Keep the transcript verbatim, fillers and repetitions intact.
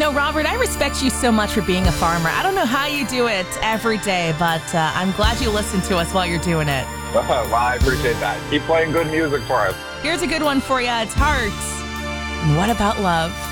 know, Robert, I respect you so much for being a farmer. I don't know how you do it every day, but uh, I'm glad you listen to us while you're doing it. Well, I appreciate that. Keep playing good music for us. Here's a good one for you. It's Hearts. What about love?